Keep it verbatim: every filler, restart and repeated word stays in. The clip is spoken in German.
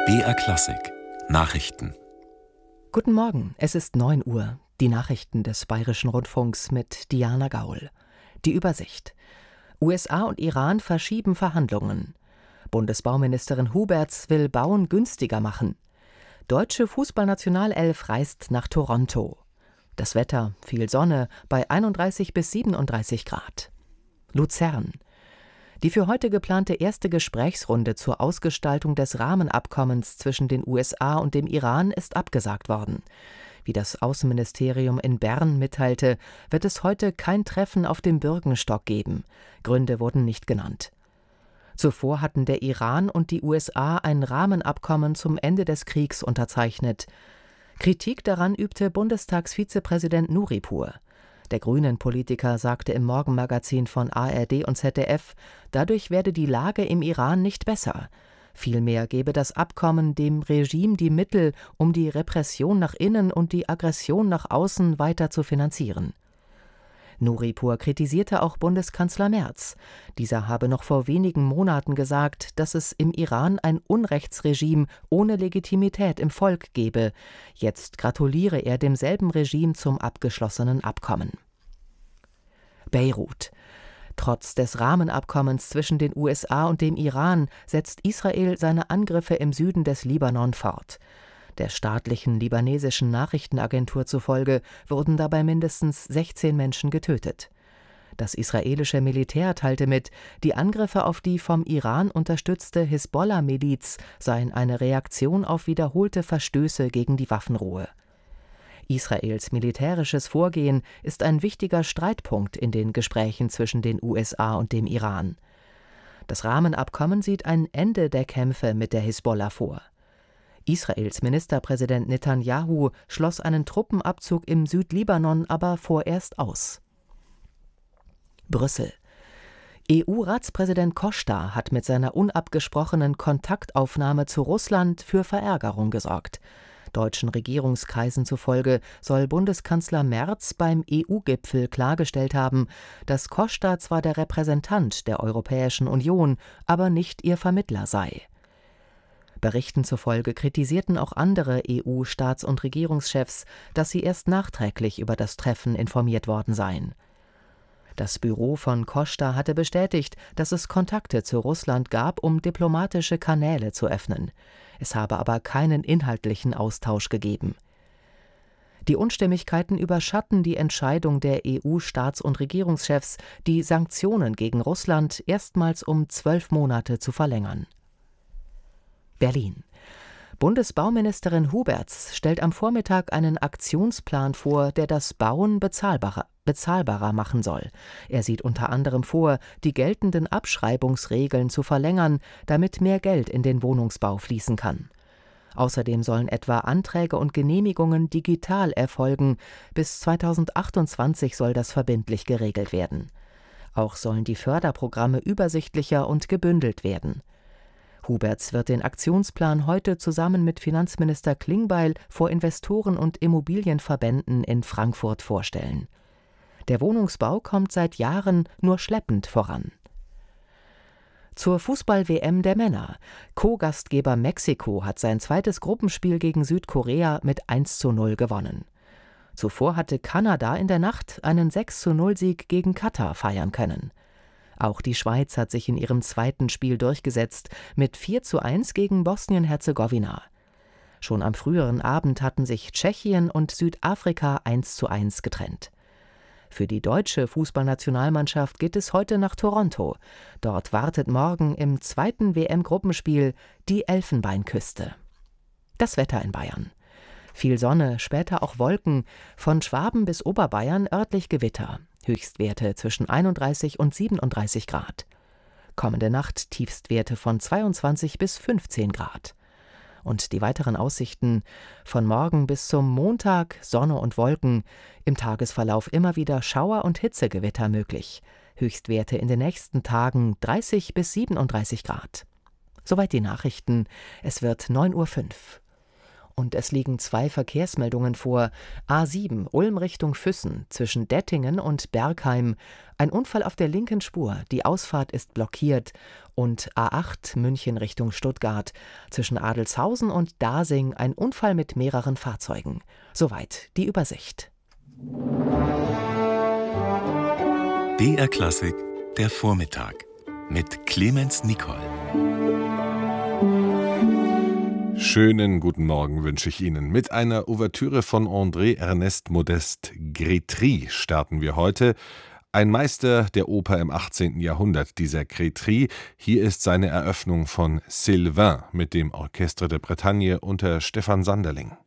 B R Klassik Nachrichten. Guten Morgen, es ist neun Uhr. Die Nachrichten des Bayerischen Rundfunks mit Diana Gaul. Die Übersicht. U S A und Iran verschieben Verhandlungen. Bundesbauministerin Huberts will Bauen günstiger machen. Deutsche Fußballnationalelf reist nach Toronto. Das Wetter, viel Sonne, bei einunddreißig bis siebenunddreißig Grad. Luzern. Die für heute geplante erste Gesprächsrunde zur Ausgestaltung des Rahmenabkommens zwischen den U S A und dem Iran ist abgesagt worden. Wie das Außenministerium in Bern mitteilte, wird es heute kein Treffen auf dem Bürgenstock geben. Gründe wurden nicht genannt. Zuvor hatten der Iran und die U S A ein Rahmenabkommen zum Ende des Kriegs unterzeichnet. Kritik daran übte Bundestagsvizepräsident Nuripur. Der Grünen-Politiker sagte im Morgenmagazin von A R D und Z D F, dadurch werde die Lage im Iran nicht besser. Vielmehr gebe das Abkommen dem Regime die Mittel, um die Repression nach innen und die Aggression nach außen weiter zu finanzieren. Nuripur kritisierte auch Bundeskanzler Merz. Dieser habe noch vor wenigen Monaten gesagt, dass es im Iran ein Unrechtsregime ohne Legitimität im Volk gebe. Jetzt gratuliere er demselben Regime zum abgeschlossenen Abkommen. Beirut. Trotz des Rahmenabkommens zwischen den U S A und dem Iran setzt Israel seine Angriffe im Süden des Libanon fort. Der staatlichen libanesischen Nachrichtenagentur zufolge wurden dabei mindestens sechzehn Menschen getötet. Das israelische Militär teilte mit, die Angriffe auf die vom Iran unterstützte Hisbollah-Miliz seien eine Reaktion auf wiederholte Verstöße gegen die Waffenruhe. Israels militärisches Vorgehen ist ein wichtiger Streitpunkt in den Gesprächen zwischen den U S A und dem Iran. Das Rahmenabkommen sieht ein Ende der Kämpfe mit der Hisbollah vor. Israels Ministerpräsident Netanyahu schloss einen Truppenabzug im Südlibanon aber vorerst aus. Brüssel. E U-Ratspräsident Costa hat mit seiner unabgesprochenen Kontaktaufnahme zu Russland für Verärgerung gesorgt. Deutschen Regierungskreisen zufolge soll Bundeskanzler Merz beim E U-Gipfel klargestellt haben, dass Costa zwar der Repräsentant der Europäischen Union, aber nicht ihr Vermittler sei. Berichten zufolge kritisierten auch andere E U-Staats- und Regierungschefs, dass sie erst nachträglich über das Treffen informiert worden seien. Das Büro von Costa hatte bestätigt, dass es Kontakte zu Russland gab, um diplomatische Kanäle zu öffnen. Es habe aber keinen inhaltlichen Austausch gegeben. Die Unstimmigkeiten überschatten die Entscheidung der E U-Staats- und Regierungschefs, die Sanktionen gegen Russland erstmals um zwölf Monate zu verlängern. Berlin. Bundesbauministerin Huberts stellt am Vormittag einen Aktionsplan vor, der das Bauen bezahlbarer, bezahlbarer machen soll. Er sieht unter anderem vor, die geltenden Abschreibungsregeln zu verlängern, damit mehr Geld in den Wohnungsbau fließen kann. Außerdem sollen etwa Anträge und Genehmigungen digital erfolgen. Bis zweitausendachtundzwanzig soll das verbindlich geregelt werden. Auch sollen die Förderprogramme übersichtlicher und gebündelt werden. Huberts wird den Aktionsplan heute zusammen mit Finanzminister Klingbeil vor Investoren und Immobilienverbänden in Frankfurt vorstellen. Der Wohnungsbau kommt seit Jahren nur schleppend voran. Zur Fußball-W M der Männer. Co-Gastgeber Mexiko hat sein zweites Gruppenspiel gegen Südkorea mit eins zu null gewonnen. Zuvor hatte Kanada in der Nacht einen sechs zu null Sieg gegen Katar feiern können. Auch die Schweiz hat sich in ihrem zweiten Spiel durchgesetzt, mit vier zu eins gegen Bosnien-Herzegowina. Schon am früheren Abend hatten sich Tschechien und Südafrika eins zu eins getrennt. Für die deutsche Fußballnationalmannschaft geht es heute nach Toronto. Dort wartet morgen im zweiten W M-Gruppenspiel die Elfenbeinküste. Das Wetter in Bayern. Viel Sonne, später auch Wolken, von Schwaben bis Oberbayern örtlich Gewitter. Höchstwerte zwischen einunddreißig und siebenunddreißig Grad. Kommende Nacht Tiefstwerte von zweiundzwanzig bis fünfzehn Grad. Und die weiteren Aussichten: von morgen bis zum Montag Sonne und Wolken, im Tagesverlauf immer wieder Schauer- und Hitzegewitter möglich. Höchstwerte in den nächsten Tagen dreißig bis siebenunddreißig Grad. Soweit die Nachrichten. Es wird neun Uhr fünf. Und es liegen zwei Verkehrsmeldungen vor. A sieben Ulm Richtung Füssen zwischen Dettingen und Bergheim. Ein Unfall auf der linken Spur. Die Ausfahrt ist blockiert. Und A acht München Richtung Stuttgart. Zwischen Adelzhausen und Dasing ein Unfall mit mehreren Fahrzeugen. Soweit die Übersicht. B R Klassik, der Vormittag mit Clemens Nicol. Schönen guten Morgen wünsche ich Ihnen. Mit einer Ouvertüre von André Ernest Modeste Grétry starten wir heute. Ein Meister der Oper im achtzehnten Jahrhundert, dieser Grétry. Hier ist seine Eröffnung von Sylvain mit dem Orchestre de Bretagne unter Stefan Sanderling.